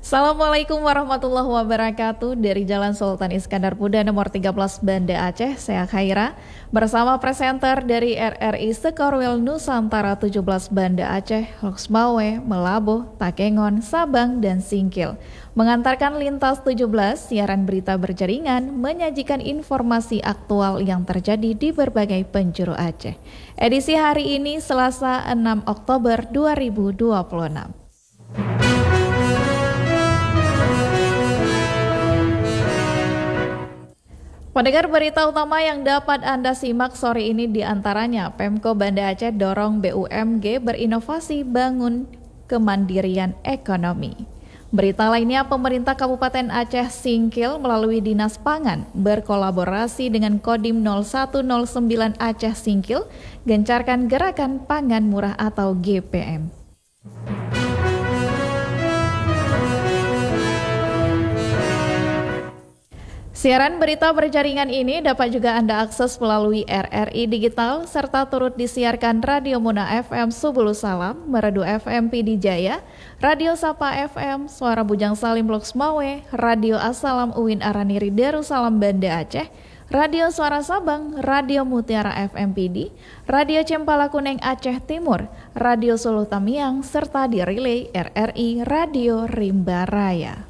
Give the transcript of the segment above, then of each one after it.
Assalamualaikum warahmatullahi wabarakatuh. Dari Jalan Sultan Iskandar Muda nomor 13 Banda Aceh, saya Khaira bersama presenter dari RRI Sekorwil Nusantara 17 Banda Aceh, Loksmawe, Melabuh, Takengon, Sabang, dan Singkil. Mengantarkan lintas 17, siaran berita berjaringan menyajikan informasi aktual yang terjadi di berbagai penjuru Aceh. Edisi hari ini Selasa 6 Oktober 2026. Pendengar, berita utama yang dapat Anda simak sore ini diantaranya Pemko Banda Aceh dorong BUMG berinovasi bangun kemandirian ekonomi. Berita lainnya, pemerintah Kabupaten Aceh Singkil melalui Dinas Pangan berkolaborasi dengan Kodim 0109 Aceh Singkil gencarkan gerakan pangan murah atau GPM. Siaran berita berjaringan ini dapat juga Anda akses melalui RRI Digital serta turut disiarkan Radio Muna FM Subulu Salam, Merdu FM PD Jaya, Radio Sapa FM, Suara Bujang Salim Loksmawe, Radio Assalam Uwin Araniri Darussalam Banda Aceh, Radio Suara Sabang, Radio Mutiara FM PD, Radio Cempala Kuneng Aceh Timur, Radio Solo Tamiang, serta di relay RRI Radio Rimba Raya.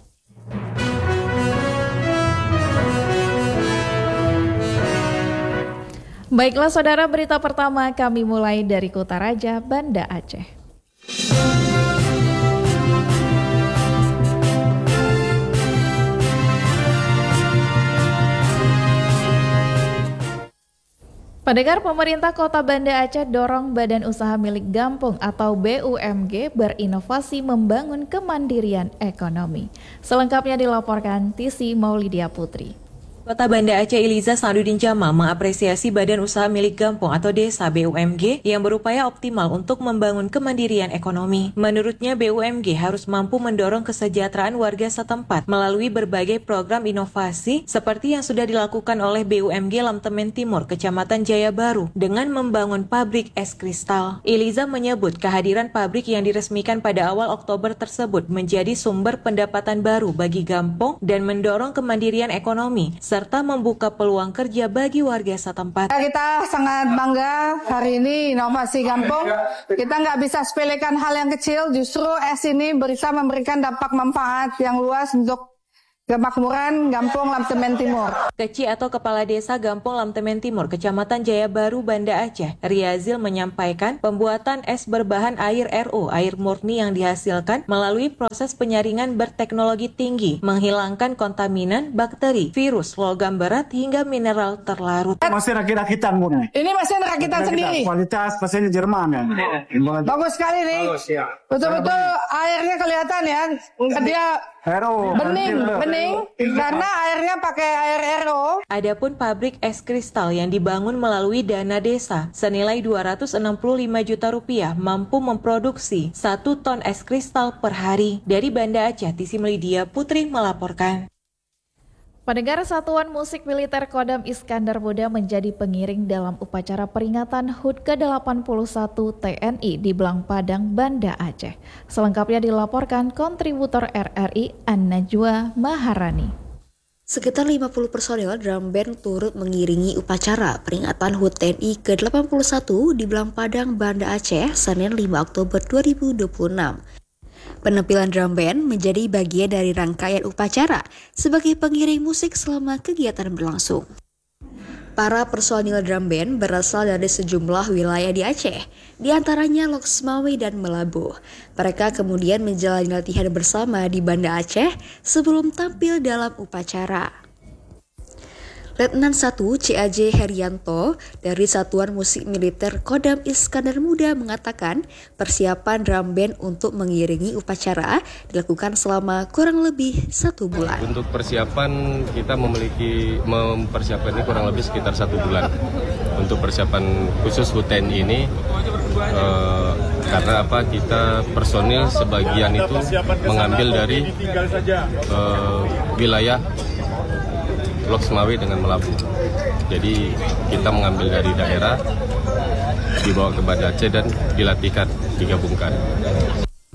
Baiklah saudara, berita pertama kami mulai dari Kutaraja, Banda Aceh. Pendengar, pemerintah Kota Banda Aceh dorong Badan Usaha Milik Gampung atau BUMG berinovasi membangun kemandirian ekonomi. Selengkapnya dilaporkan Tisi Maulidia Putri. Kota Banda Aceh Iliza Sadudin Jamal mengapresiasi Badan Usaha Milik Gampung atau Desa BUMG yang berupaya optimal untuk membangun kemandirian ekonomi. Menurutnya BUMG harus mampu mendorong kesejahteraan warga setempat melalui berbagai program inovasi seperti yang sudah dilakukan oleh BUMG Lamtemen Timur, Kecamatan Jaya Baru dengan membangun pabrik es kristal. Iliza menyebut kehadiran pabrik yang diresmikan pada awal Oktober tersebut menjadi sumber pendapatan baru bagi Gampung dan mendorong kemandirian ekonomi serta membuka peluang kerja bagi warga setempat. Kita sangat bangga hari ini inovasi Gampung. Kita nggak bisa sepelekan hal yang kecil, justru es ini bisa memberikan dampak manfaat yang luas untuk kemakmuran Gampung Lamtemen Timur. Keci atau Kepala Desa Gampung Lamtemen Timur, Kecamatan Jaya Baru, Banda Aceh, Riazil menyampaikan pembuatan es berbahan air RO, air murni yang dihasilkan melalui proses penyaringan berteknologi tinggi, menghilangkan kontaminan, bakteri, virus, logam berat hingga mineral terlarut. Masih rakitan murni. Ini mesin rakitan sendiri. Kualitas mesinnya Jerman ya. Bagus sekali nih. Ya. Betul-betul airnya kelihatan ya. Dia bening karena airnya pakai air RO. Adapun pabrik es kristal yang dibangun melalui dana desa senilai 265 juta rupiah mampu memproduksi 1 ton es kristal per hari. Dari Banda Aceh, Tisi Melidia Putri melaporkan. Pendengar, Satuan Musik Militer Kodam Iskandar Muda menjadi pengiring dalam upacara peringatan HUT ke-81 TNI di Belang Padang, Banda Aceh. Selengkapnya dilaporkan kontributor RRI An-Najwa Maharani. Sekitar 50 personel drum band turut mengiringi upacara peringatan HUT TNI ke-81 di Belang Padang, Banda Aceh, Senin 5 Oktober 2026. Penampilan drum band menjadi bagian dari rangkaian upacara sebagai pengiring musik selama kegiatan berlangsung. Para personil drum band berasal dari sejumlah wilayah di Aceh, di antaranya Loksmawe dan Melabuh. Mereka kemudian menjalani latihan bersama di Banda Aceh sebelum tampil dalam upacara. Letnan 1 CAJ Herianto dari Satuan Musik Militer Kodam Iskandar Muda mengatakan persiapan drum band untuk mengiringi upacara dilakukan selama kurang lebih 1 bulan. Untuk persiapan kita mempersiapkan ini kurang lebih sekitar 1 bulan. Untuk persiapan khusus HUT TNI ini karena kita personil sebagian itu mengambil dari wilayah Loksmawe dengan Melabuh. Jadi kita mengambil dari daerah, dibawa ke Banda Aceh dan dilatihkan, digabungkan.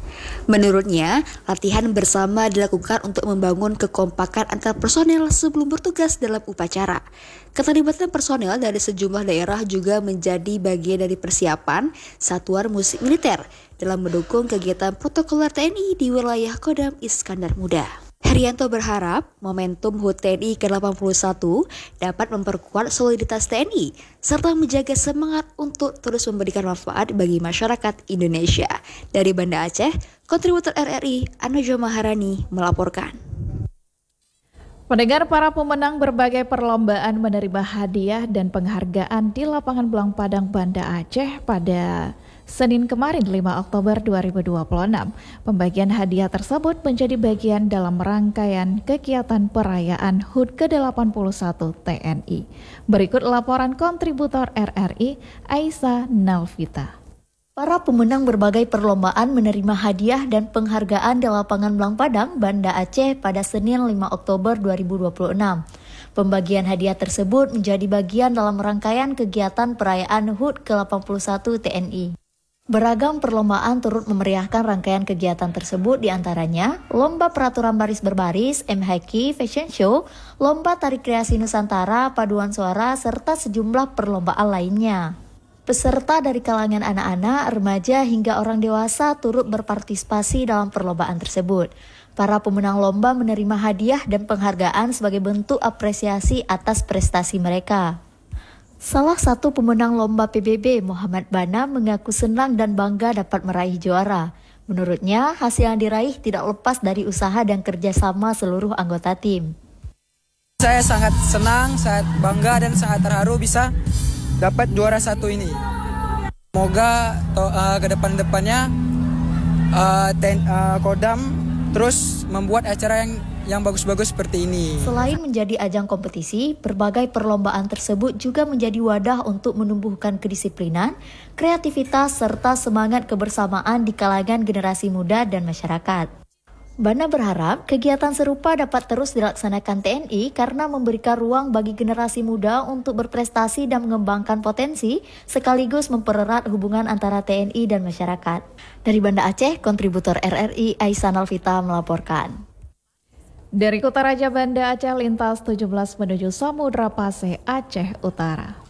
Menurutnya, latihan bersama dilakukan untuk membangun kekompakan antar personel sebelum bertugas dalam upacara. Keterlibatan personel dari sejumlah daerah juga menjadi bagian dari persiapan Satuan Musik Militer dalam mendukung kegiatan protokoler TNI di wilayah Kodam Iskandar Muda. Herianto berharap momentum HUT TNI ke-81 dapat memperkuat soliditas TNI serta menjaga semangat untuk terus memberikan manfaat bagi masyarakat Indonesia. Dari Banda Aceh, kontributor RRI Anojo Maharani melaporkan. Pendengar, para pemenang berbagai perlombaan menerima hadiah dan penghargaan di lapangan Belang Padang, Banda Aceh pada Senin kemarin 5 Oktober 2026. Pembagian hadiah tersebut menjadi bagian dalam rangkaian kegiatan perayaan HUT ke-81 TNI. Berikut laporan kontributor RRI Aisyah Nalvita. Para pemenang berbagai perlombaan menerima hadiah dan penghargaan di lapangan Belang Padang, Banda Aceh pada Senin 5 Oktober 2026. Pembagian hadiah tersebut menjadi bagian dalam rangkaian kegiatan perayaan HUT ke-81 TNI. Beragam perlombaan turut memeriahkan rangkaian kegiatan tersebut, diantaranya Lomba Peraturan Baris Berbaris, MHQ, Fashion Show, Lomba Tari Kreasi Nusantara, Paduan Suara, serta sejumlah perlombaan lainnya. Peserta dari kalangan anak-anak, remaja, hingga orang dewasa turut berpartisipasi dalam perlombaan tersebut. Para pemenang lomba menerima hadiah dan penghargaan sebagai bentuk apresiasi atas prestasi mereka. Salah satu pemenang lomba PBB, Muhammad Bana, mengaku senang dan bangga dapat meraih juara. Menurutnya, hasil yang diraih tidak lepas dari usaha dan kerjasama seluruh anggota tim. Saya sangat senang, sangat bangga dan sangat terharu bisa dapat juara satu ini. Semoga ke depan-depannya Kodam terus membuat acara yang bagus-bagus seperti ini. Selain menjadi ajang kompetisi, berbagai perlombaan tersebut juga menjadi wadah untuk menumbuhkan kedisiplinan, kreativitas, serta semangat kebersamaan di kalangan generasi muda dan masyarakat. Bana berharap kegiatan serupa dapat terus dilaksanakan TNI karena memberikan ruang bagi generasi muda untuk berprestasi dan mengembangkan potensi, sekaligus mempererat hubungan antara TNI dan masyarakat. Dari Banda Aceh, kontributor RRI Aisyah Nalvita melaporkan. Dari Kota Raja Banda Aceh, lintas 17 menuju Samudra Paseh, Aceh Utara.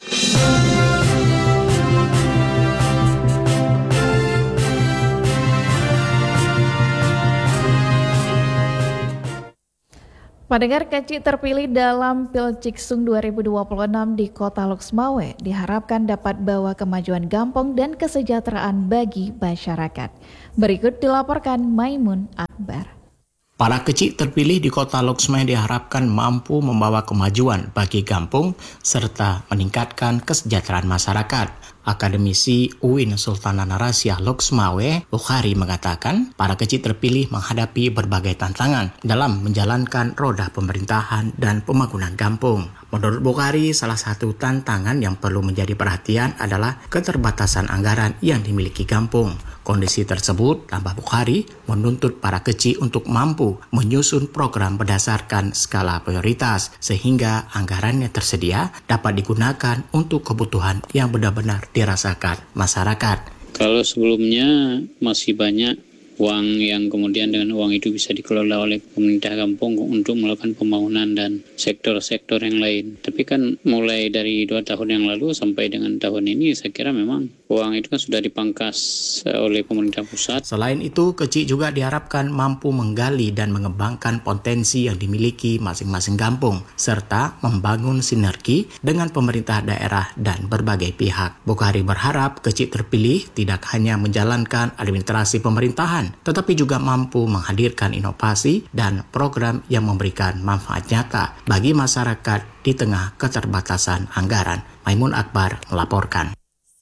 Pendengar, kecil terpilih dalam Pilciksung 2026 di Kota Loksmawe diharapkan dapat bawa kemajuan Gampong dan kesejahteraan bagi masyarakat. Berikut dilaporkan Maimun Akbar. Para kecil terpilih di Kota Loksmawe diharapkan mampu membawa kemajuan bagi Gampong serta meningkatkan kesejahteraan masyarakat. Akademisi UIN Sultan Narasiah Loksmawe, Bukhari, mengatakan para kecil terpilih menghadapi berbagai tantangan dalam menjalankan roda pemerintahan dan pembangunan Gampong. Menurut Bukhari, salah satu tantangan yang perlu menjadi perhatian adalah keterbatasan anggaran yang dimiliki Gampong. Kondisi tersebut, tambah Bukhari, menuntut para kecil untuk mampu menyusun program berdasarkan skala prioritas sehingga anggarannya tersedia dapat digunakan untuk kebutuhan yang benar-benar dirasakan masyarakat. Kalau sebelumnya masih banyak uang yang kemudian dengan uang itu bisa dikelola oleh pemerintah Gampong untuk melakukan pembangunan dan sektor-sektor yang lain. Tapi kan mulai dari 2 tahun yang lalu sampai dengan tahun ini saya kira memang uang itu kan sudah dipangkas oleh pemerintah pusat. Selain itu, kecil juga diharapkan mampu menggali dan mengembangkan potensi yang dimiliki masing-masing Gampong serta membangun sinergi dengan pemerintah daerah dan berbagai pihak. Bukhari berharap kecil terpilih tidak hanya menjalankan administrasi pemerintahan, tetapi juga mampu menghadirkan inovasi dan program yang memberikan manfaat nyata bagi masyarakat di tengah keterbatasan anggaran. Maimun Akbar melaporkan.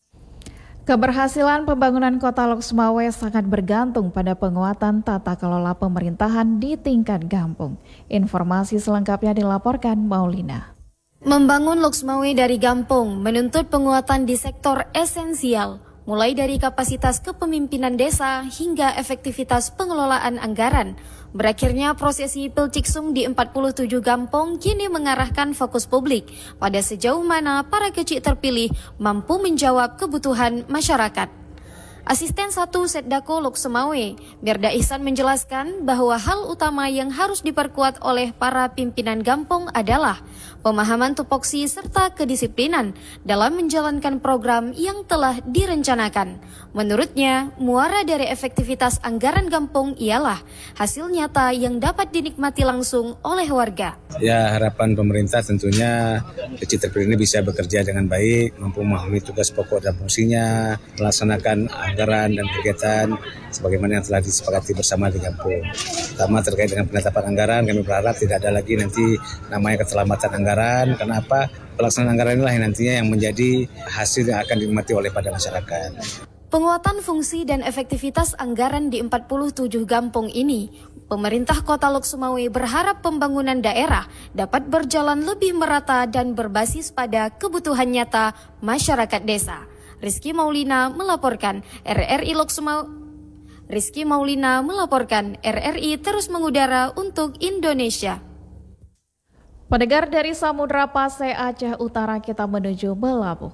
Keberhasilan pembangunan Kota Loksmawe sangat bergantung pada penguatan tata kelola pemerintahan di tingkat Gampong. Informasi selengkapnya dilaporkan Maulina. Membangun Loksmawe dari Gampong menuntut penguatan di sektor esensial, mulai dari kapasitas kepemimpinan desa hingga efektivitas pengelolaan anggaran. Berakhirnya prosesi Pilciksung di 47 Gampong kini mengarahkan fokus publik pada sejauh mana para kecil terpilih mampu menjawab kebutuhan masyarakat. Asisten 1 Setdako Lok Semawe, Mirda Ihsan menjelaskan bahwa hal utama yang harus diperkuat oleh para pimpinan Gampong adalah pemahaman tupoksi serta kedisiplinan dalam menjalankan program yang telah direncanakan. Menurutnya, muara dari efektivitas anggaran Gampong ialah hasil nyata yang dapat dinikmati langsung oleh warga. Ya, harapan pemerintah tentunya kecil terpilih ini bisa bekerja dengan baik, mampu memahami tugas pokok dan fungsinya, melaksanakan anggaran dan kegiatan sebagaimana yang telah disepakati bersama di Gampong. Pertama terkait dengan penetapan anggaran, kami berharap tidak ada lagi nanti namanya keterlambatan anggaran. Karena apa? Pelaksanaan anggaran inilah yang nantinya yang menjadi hasil yang akan dinikmati oleh pada masyarakat. Penguatan fungsi dan efektivitas anggaran di 47 Gampong ini, pemerintah Kota Lok Semawe berharap pembangunan daerah dapat berjalan lebih merata dan berbasis pada kebutuhan nyata masyarakat desa. Rizky Maulina melaporkan, RRI Lok Semawe. Rizky Maulina melaporkan, RRI terus mengudara untuk Indonesia. Pendengar, dari Samudra Pasai Aceh Utara kita menuju Melabuh.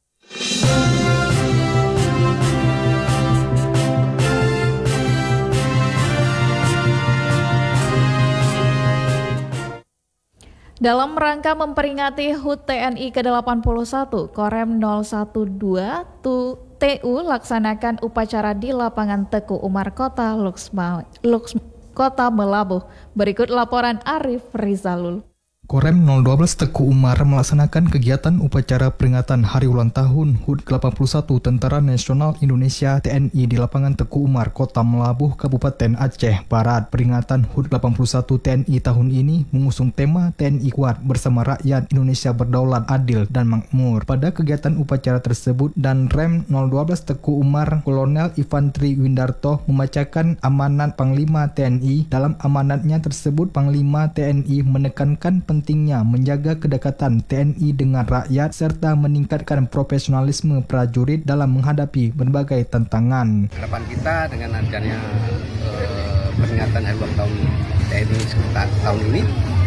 Dalam rangka memperingati HUT TNI ke-81, Korem 012 TU laksanakan upacara di lapangan Teku Umar Kota Kota Melabuh. Berikut laporan Arif Rizalul. Korem 012 Teku Umar melaksanakan kegiatan upacara peringatan Hari Ulang Tahun HUT ke-81 Tentara Nasional Indonesia TNI di lapangan Teku Umar, Kota Melabuh, Kabupaten Aceh Barat. Peringatan HUT ke-81 TNI tahun ini mengusung tema TNI Kuat Bersama Rakyat Indonesia Berdaulat, Adil, dan Makmur. Pada kegiatan upacara tersebut, dan Rem 012 Teku Umar, Kolonel Infantri Windarto membacakan amanat Panglima TNI. Dalam amanatnya tersebut, Panglima TNI menekankan pentingnya menjaga kedekatan TNI dengan rakyat serta meningkatkan profesionalisme prajurit dalam menghadapi berbagai tantangan. Harapan kita dengan adanya peringatan Hari Ulang Tahun TNI tahun ini,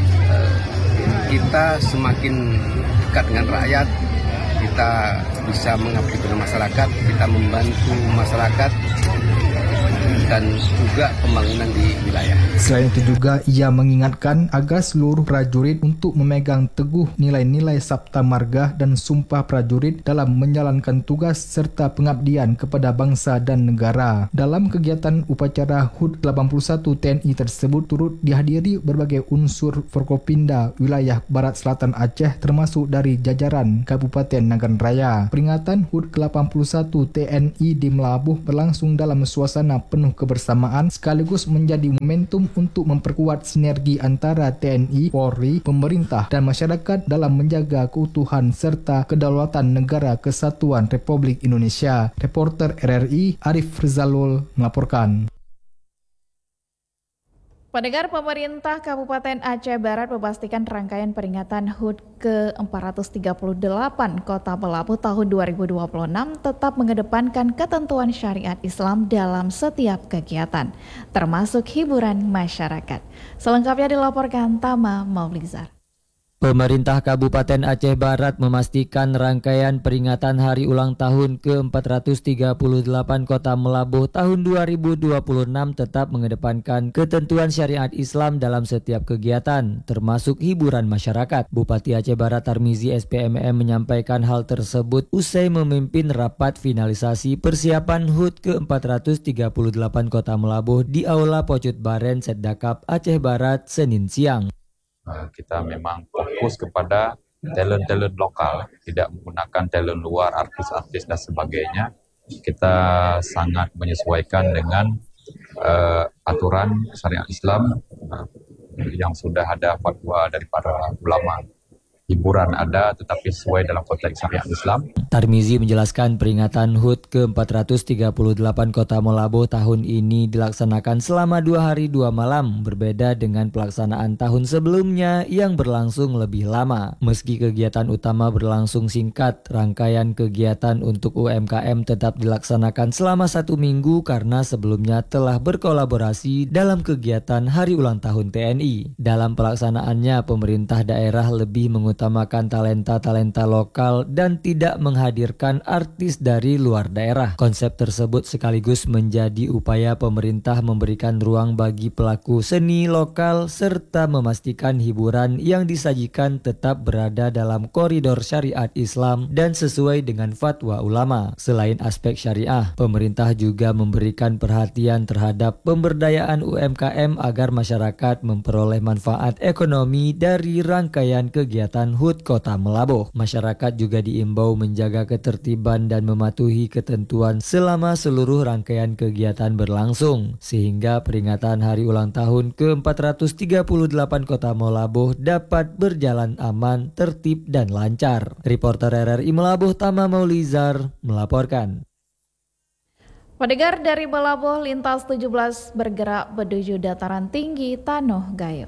kita semakin dekat dengan rakyat, kita bisa mengabdi pada masyarakat, kita membantu masyarakat, dan juga pembangunan di wilayah. Selain itu juga ia mengingatkan agar seluruh prajurit untuk memegang teguh nilai-nilai Sabta Marga dan Sumpah Prajurit dalam menjalankan tugas serta pengabdian kepada bangsa dan negara. Dalam kegiatan upacara HUT 81 TNI tersebut turut dihadiri berbagai unsur Forkopimda wilayah Barat Selatan Aceh termasuk dari jajaran Kabupaten Nagan Raya. Peringatan HUT ke-81 TNI di Melabuh berlangsung dalam suasana penuh kebersamaan sekaligus menjadi momentum untuk memperkuat sinergi antara TNI, Polri, pemerintah, dan masyarakat dalam menjaga keutuhan serta kedaulatan negara kesatuan Republik Indonesia. Reporter RRI Arif Rizalul melaporkan. Pendengar, pemerintah Kabupaten Aceh Barat memastikan rangkaian peringatan HUT ke-438 Kota Melabuh tahun 2026 tetap mengedepankan ketentuan syariat Islam dalam setiap kegiatan, termasuk hiburan masyarakat. Selengkapnya dilaporkan Tama Maulizar. Pemerintah Kabupaten Aceh Barat memastikan rangkaian peringatan Hari Ulang Tahun ke-438 Kota Melabuh tahun 2026 tetap mengedepankan ketentuan syariat Islam dalam setiap kegiatan, termasuk hiburan masyarakat. Bupati Aceh Barat Tarmizi SPMM menyampaikan hal tersebut usai memimpin rapat finalisasi persiapan HUT ke-438 Kota Melabuh di Aula Pocut Baren Setdakap Aceh Barat Senin siang. Kita memang fokus kepada talent-talent lokal, tidak menggunakan talent luar, artis-artis dan sebagainya. Kita sangat menyesuaikan dengan aturan syariat Islam yang sudah ada fatwa dari para ulama. Hiburan ada tetapi sesuai dalam konteks syariat Islam. Tarmizi menjelaskan peringatan HUT ke-438 Kota Melabuh tahun ini dilaksanakan selama 2 hari 2 malam, berbeda dengan pelaksanaan tahun sebelumnya yang berlangsung lebih lama. Meski kegiatan utama berlangsung singkat, rangkaian kegiatan untuk UMKM tetap dilaksanakan selama 1 minggu karena sebelumnya telah berkolaborasi dalam kegiatan Hari Ulang Tahun TNI. Dalam pelaksanaannya, pemerintah daerah lebih mengutamakan mengutamakan talenta-talenta lokal dan tidak menghadirkan artis dari luar daerah. Konsep tersebut sekaligus menjadi upaya pemerintah memberikan ruang bagi pelaku seni lokal serta memastikan hiburan yang disajikan tetap berada dalam koridor syariat Islam dan sesuai dengan fatwa ulama. Selain aspek syariah, pemerintah juga memberikan perhatian terhadap pemberdayaan UMKM agar masyarakat memperoleh manfaat ekonomi dari rangkaian kegiatan HUT Kota Melabuh. Masyarakat juga diimbau menjaga ketertiban dan mematuhi ketentuan selama seluruh rangkaian kegiatan berlangsung, sehingga peringatan hari ulang tahun ke-438 Kota Melabuh dapat berjalan aman, tertib, dan lancar. Reporter RRI Melabuh Tama Maulizar melaporkan. Pendengar dari Melabuh, lintas 17 bergerak menuju dataran tinggi Tanoh Gayo.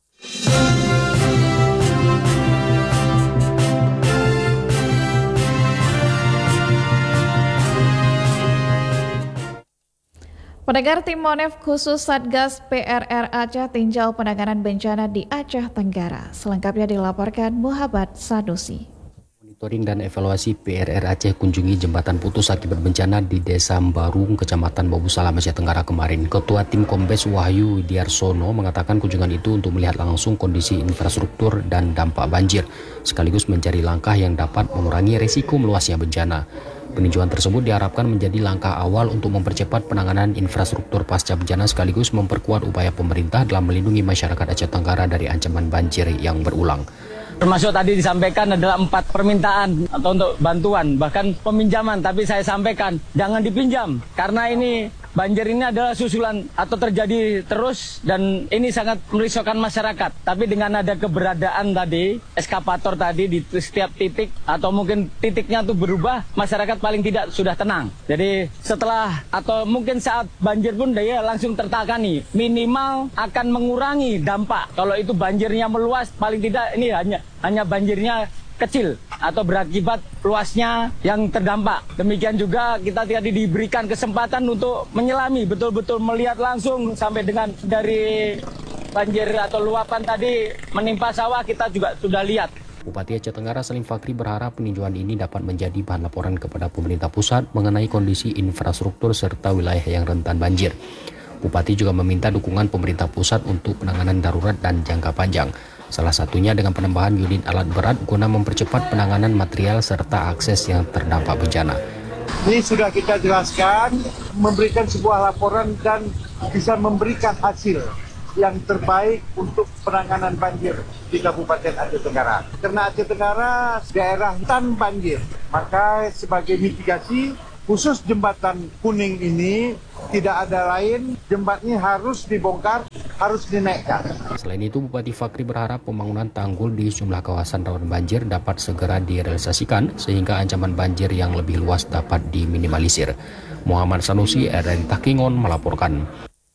Pendengar, tim Monef khusus Satgas PRR Aceh tinjau penanganan bencana di Aceh Tenggara. Selengkapnya dilaporkan Muhammad Sanusi. Monitoring dan evaluasi PRR Aceh kunjungi jembatan putus akibat bencana di Desa Mbarung, Kecamatan Bobu Salam, Aceh Tenggara kemarin. Ketua Tim Kombes Wahyu Diarsono mengatakan kunjungan itu untuk melihat langsung kondisi infrastruktur dan dampak banjir, sekaligus mencari langkah yang dapat mengurangi resiko meluasnya bencana. Peninjauan tersebut diharapkan menjadi langkah awal untuk mempercepat penanganan infrastruktur pasca bencana sekaligus memperkuat upaya pemerintah dalam melindungi masyarakat Aceh Tenggara dari ancaman banjir yang berulang. Termasuk tadi disampaikan adalah 4 permintaan atau untuk bantuan, bahkan peminjaman, tapi saya sampaikan jangan dipinjam karena ini banjir ini adalah susulan atau terjadi terus dan ini sangat merisaukan masyarakat. Tapi dengan ada keberadaan tadi, eskapator tadi di setiap titik atau mungkin titiknya itu berubah, masyarakat paling tidak sudah tenang. Jadi setelah atau mungkin saat banjir pun dia langsung tertangani, minimal akan mengurangi dampak. Kalau itu banjirnya meluas, paling tidak ini hanya banjirnya kecil atau berakibat luasnya yang terdampak. Demikian juga kita tadi diberikan kesempatan untuk menyelami, betul-betul melihat langsung sampai dengan dari banjir atau luapan tadi menimpa sawah kita juga sudah lihat. Bupati Aceh Tenggara Salim Fakri berharap peninjauan ini dapat menjadi bahan laporan kepada pemerintah pusat mengenai kondisi infrastruktur serta wilayah yang rentan banjir. Bupati juga meminta dukungan pemerintah pusat untuk penanganan darurat dan jangka panjang. Salah satunya dengan penambahan unit alat berat guna mempercepat penanganan material serta akses yang terdampak bencana. Ini sudah kita jelaskan, memberikan sebuah laporan dan bisa memberikan hasil yang terbaik untuk penanganan banjir di Kabupaten Aceh Tenggara. Karena Aceh Tenggara daerah rentan banjir, maka sebagai mitigasi khusus jembatan kuning ini tidak ada lain, jembatannya harus dibongkar, harus dinaikkan. Selain itu, Bupati Fakri berharap pembangunan tanggul di sejumlah kawasan rawan banjir dapat segera direalisasikan sehingga ancaman banjir yang lebih luas dapat diminimalisir. Muhammad Sanusi, RRI Takengon melaporkan.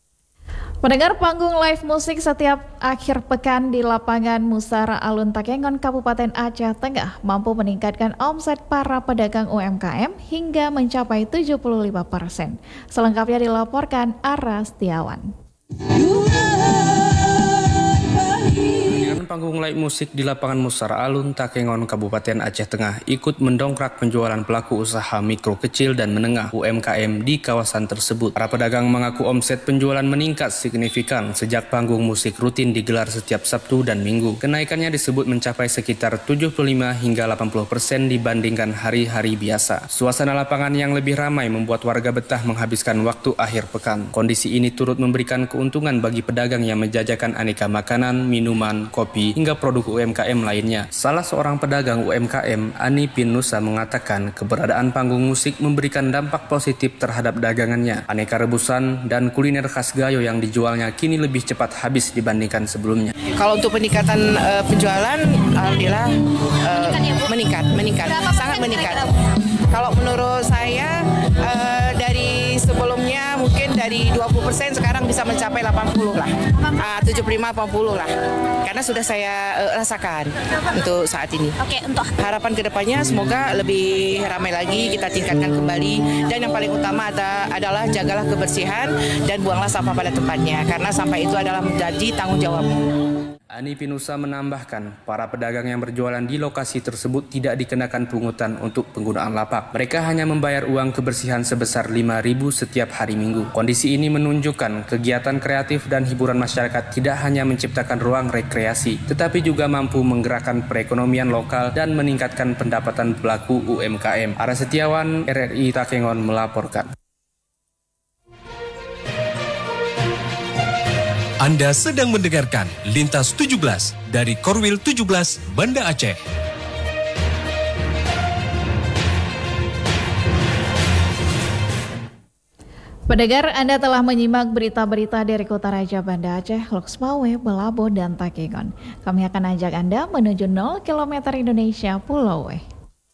Pendengar, panggung live musik setiap akhir pekan di lapangan Musara Alun Takengon, Kabupaten Aceh Tengah mampu meningkatkan omset para pedagang UMKM hingga mencapai 75%. Selengkapnya dilaporkan Ara Setiawan. Panggung live musik di lapangan Musara Alun Takengon, Kabupaten Aceh Tengah ikut mendongkrak penjualan pelaku usaha mikro kecil dan menengah UMKM di kawasan tersebut. Para pedagang mengaku omset penjualan meningkat signifikan sejak panggung musik rutin digelar setiap Sabtu dan Minggu. Kenaikannya disebut mencapai sekitar 75 hingga 80% dibandingkan hari-hari biasa. Suasana lapangan yang lebih ramai membuat warga betah menghabiskan waktu akhir pekan. Kondisi ini turut memberikan keuntungan bagi pedagang yang menjajakan aneka makanan, minuman, kopi, hingga produk UMKM lainnya. Salah seorang pedagang UMKM, Ani Pinusa, mengatakan keberadaan panggung musik memberikan dampak positif terhadap dagangannya. Aneka rebusan dan kuliner khas Gayo yang dijualnya kini lebih cepat habis dibandingkan sebelumnya. Kalau untuk peningkatan penjualan, alhamdulillah meningkat, sangat meningkat. Kalau menurut saya dari sebelumnya mungkin dari 20% sekarang bisa mencapai 80 lah, 75-80 lah. Karena sudah saya rasakan untuk saat ini. Oke, untuk harapan kedepannya semoga lebih ramai lagi, kita tingkatkan kembali. Dan yang paling utama adalah jagalah kebersihan dan buanglah sampah pada tempatnya. Karena sampah itu adalah menjadi tanggung jawab. Ani Pinusa menambahkan, para pedagang yang berjualan di lokasi tersebut tidak dikenakan pungutan untuk penggunaan lapak. Mereka hanya membayar uang kebersihan sebesar 5.000 setiap hari Minggu. Kondisi ini menunjukkan kegiatan kreatif dan hiburan masyarakat tidak hanya menciptakan ruang rekreasi, tetapi juga mampu menggerakkan perekonomian lokal dan meningkatkan pendapatan pelaku UMKM. Ara Setiawan, RRI Takengon melaporkan. Anda sedang mendengarkan Lintas 17 dari Korwil 17 Banda Aceh. Pendengar, Anda telah menyimak berita-berita dari Kota Raja Banda Aceh, Loksmawe, Belabo, dan Takengon. Kami akan ajak Anda menuju 0 km Indonesia Pulau W.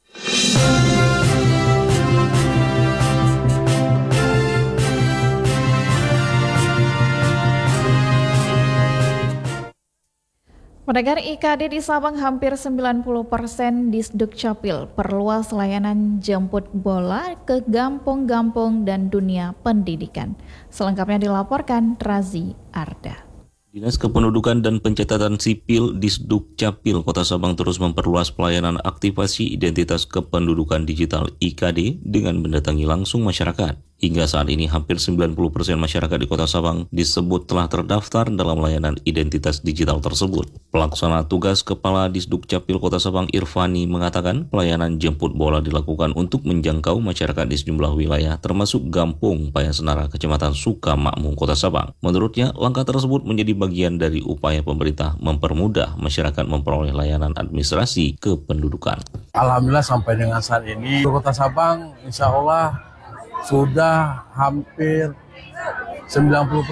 Pendengar, IKD di Sabang hampir 90% di Dukcapil perluas layanan jemput bola ke kampung-kampung dan dunia pendidikan. Selengkapnya dilaporkan Razi Arda. Dinas Kependudukan dan Pencatatan Sipil Disdukcapil Kota Sabang terus memperluas pelayanan aktivasi identitas kependudukan digital IKD dengan mendatangi langsung masyarakat. Hingga saat ini hampir 90% masyarakat di Kota Sabang disebut telah terdaftar dalam layanan identitas digital tersebut. Pelaksana tugas Kepala Disdukcapil Kota Sabang Irfani mengatakan pelayanan jemput bola dilakukan untuk menjangkau masyarakat di sejumlah wilayah termasuk Gampung Payasenara, Kecamatan Sukamakmur, Kota Sabang. Menurutnya, langkah tersebut menjadi bagian dari upaya pemerintah mempermudah masyarakat memperoleh layanan administrasi kependudukan. Alhamdulillah sampai dengan saat ini Kota Sabang insya Allah sudah hampir 90%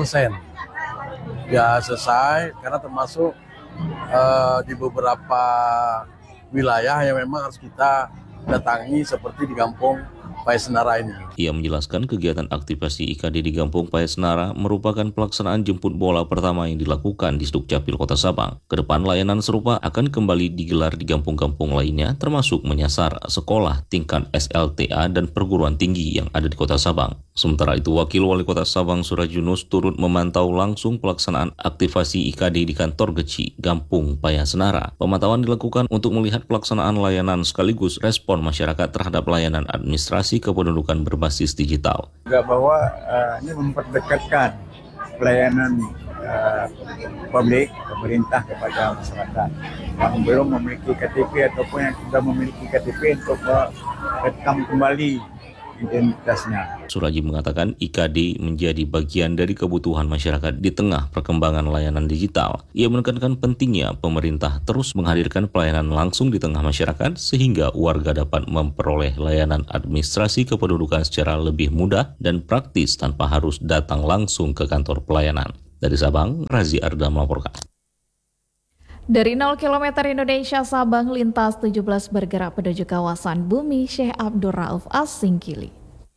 ya selesai, karena termasuk di beberapa wilayah yang memang harus kita datangi seperti di Kampung Payasenara ini. Ia menjelaskan kegiatan aktivasi IKD di Kampung Payasenara merupakan pelaksanaan jemput bola pertama yang dilakukan di Dukcapil Kota Sabang. Kedepan layanan serupa akan kembali digelar di kampung-kampung lainnya, termasuk menyasar sekolah tingkat SLTA dan perguruan tinggi yang ada di Kota Sabang. Sementara itu, Wakil Wali Kota Sabang Surajunus turut memantau langsung pelaksanaan aktivasi IKD di kantor Geci, Kampung Payasenara. Pemantauan dilakukan untuk melihat pelaksanaan layanan sekaligus respon masyarakat terhadap layanan administrasi kependudukan berbasis digital. Bahwa ini memperdekatkan pelayanan publik, pemerintah kepada masyarakat yang belum memiliki KTP ataupun yang sudah memiliki KTP untuk merekam kembali identitasnya. Suraji mengatakan IKD menjadi bagian dari kebutuhan masyarakat di tengah perkembangan layanan digital. Ia menekankan pentingnya pemerintah terus menghadirkan pelayanan langsung di tengah masyarakat sehingga warga dapat memperoleh layanan administrasi kependudukan secara lebih mudah dan praktis tanpa harus datang langsung ke kantor pelayanan. Dari Sabang, Razi Arda melaporkan. Dari 0 km Indonesia Sabang, lintas 17 bergerak menuju kawasan Bumi Syekh Abdul Rauf As-Singkili.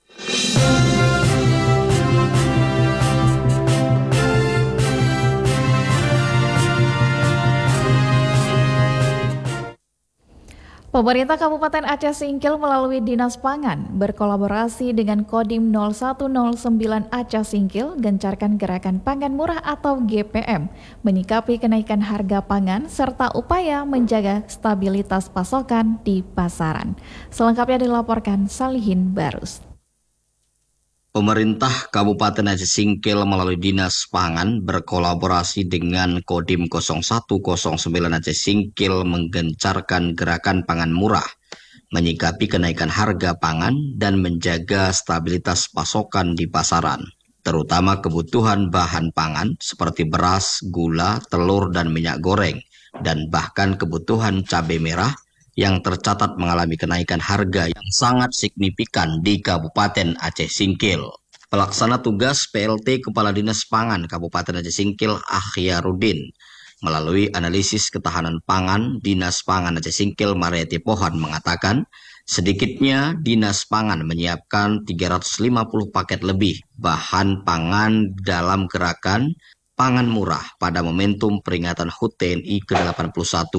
Pemerintah Kabupaten Aceh Singkil melalui Dinas Pangan berkolaborasi dengan Kodim 0109 Aceh Singkil gencarkan gerakan pangan murah atau GPM, menyikapi kenaikan harga pangan serta upaya menjaga stabilitas pasokan di pasaran. Selengkapnya dilaporkan Salihin Barus. Pemerintah Kabupaten Aceh Singkil melalui Dinas Pangan berkolaborasi dengan Kodim 0109 Aceh Singkil menggencarkan gerakan pangan murah, menyikapi kenaikan harga pangan dan menjaga stabilitas pasokan di pasaran, terutama kebutuhan bahan pangan seperti beras, gula, telur, dan minyak goreng, dan bahkan kebutuhan cabai merah yang tercatat mengalami kenaikan harga yang sangat signifikan di Kabupaten Aceh Singkil. Pelaksana tugas PLT Kepala Dinas Pangan Kabupaten Aceh Singkil Akhyarudin melalui analisis ketahanan pangan Dinas Pangan Aceh Singkil Mariati Pohan mengatakan sedikitnya Dinas Pangan menyiapkan 350 paket lebih bahan pangan dalam gerakan pangan murah pada momentum peringatan HUT TNI ke-81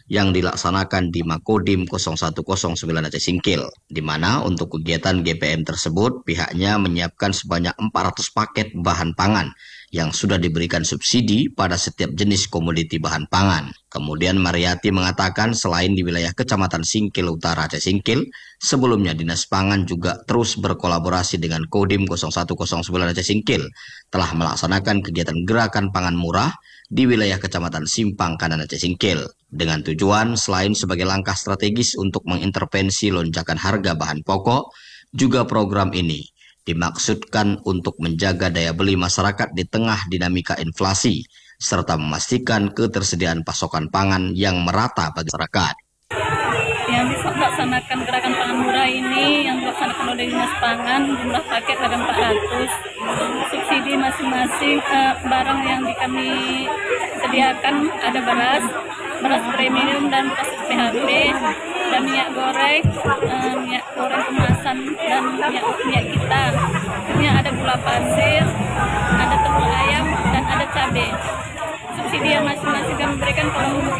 yang dilaksanakan di Makodim 0109 Aceh Singkil, di mana untuk kegiatan GPM tersebut pihaknya menyiapkan sebanyak 400 paket bahan pangan yang sudah diberikan subsidi pada setiap jenis komoditi bahan pangan. Kemudian Mariati mengatakan selain di wilayah Kecamatan Singkil Utara Aceh Singkil, sebelumnya Dinas Pangan juga terus berkolaborasi dengan Kodim 0109 Aceh Singkil telah melaksanakan kegiatan gerakan pangan murah di wilayah Kecamatan Simpang Kanan Aceh Singkil, dengan tujuan selain sebagai langkah strategis untuk mengintervensi lonjakan harga bahan pokok, juga program ini dimaksudkan untuk menjaga daya beli masyarakat di tengah dinamika inflasi, serta memastikan ketersediaan pasokan pangan yang merata bagi masyarakat. Yang dilaksanakan gerakan pangan murah ini yang dilaksanakan oleh Dinas Pangan, jumlah paket ada 400. Subsidi masing-masing barang yang kami sediakan ada beras premium dan beras PHP, dan minyak goreng kemasan, dan minyak kita. Ini ada gula pasir, ada telur ayam, dan ada cabai. Subsidi yang masing-masing kami berikan kalau untuk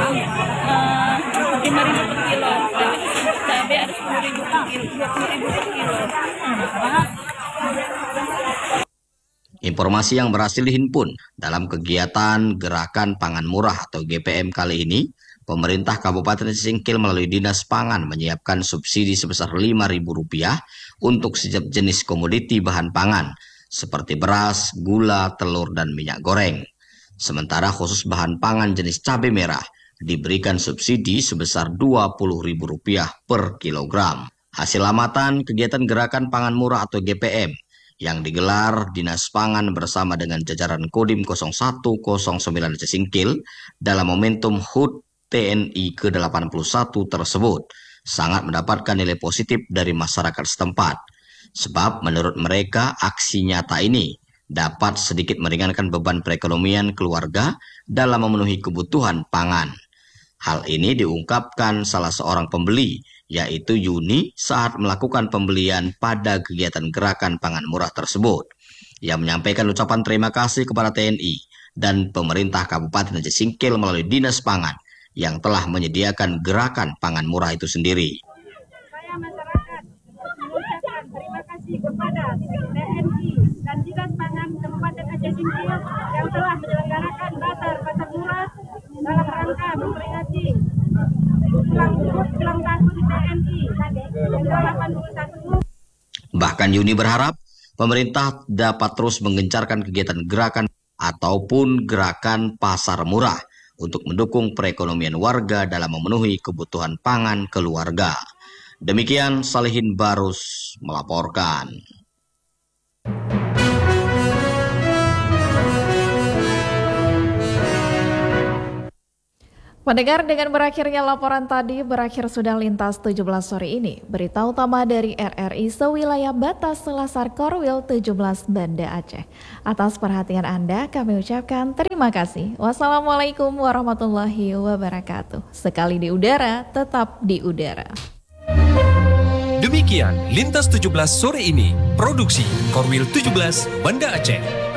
5.000 per kilo, cabai ada 10.000 per kilo, 20.000 per kilo. Informasi yang berhasil dihimpun dalam kegiatan Gerakan Pangan Murah atau GPM kali ini, pemerintah Kabupaten Aceh Singkil melalui Dinas Pangan menyiapkan subsidi sebesar Rp5.000 untuk setiap jenis komoditi bahan pangan, seperti beras, gula, telur, dan minyak goreng. Sementara khusus bahan pangan jenis cabai merah diberikan subsidi sebesar Rp20.000 per kilogram. Hasil amatan kegiatan Gerakan Pangan Murah atau GPM yang digelar Dinas Pangan bersama dengan jajaran Kodim 0109 Aceh Singkil dalam momentum HUT TNI ke-81 tersebut sangat mendapatkan nilai positif dari masyarakat setempat. Sebab menurut mereka aksi nyata ini dapat sedikit meringankan beban perekonomian keluarga dalam memenuhi kebutuhan pangan. Hal ini diungkapkan salah seorang pembeli, yaitu Yuni, saat melakukan pembelian pada kegiatan Gerakan Pangan Murah tersebut. Yang menyampaikan ucapan terima kasih kepada TNI dan pemerintah Kabupaten Aceh Singkil melalui Dinas Pangan yang telah menyediakan Gerakan Pangan Murah itu sendiri. Saya masyarakat mengucapkan terima kasih kepada TNI dan Dinas Pangan Kabupaten Aceh Singkil yang telah menyelenggarakan pasar murah dalam rangka memperingati ulang tahun TNI ke-81. Bahkan Yuni berharap pemerintah dapat terus menggencarkan kegiatan gerakan ataupun gerakan pasar murah untuk mendukung perekonomian warga dalam memenuhi kebutuhan pangan keluarga. Demikian Salihin Barus melaporkan. Pendengar, dengan berakhirnya laporan tadi, berakhir sudah Lintas 17 sore ini. Berita utama dari RRI sewilayah batas Selasar Korwil 17 Banda Aceh. Atas perhatian Anda, kami ucapkan terima kasih. Wassalamualaikum warahmatullahi wabarakatuh. Sekali di udara, tetap di udara. Demikian Lintas 17 sore ini, produksi Korwil 17 Banda Aceh.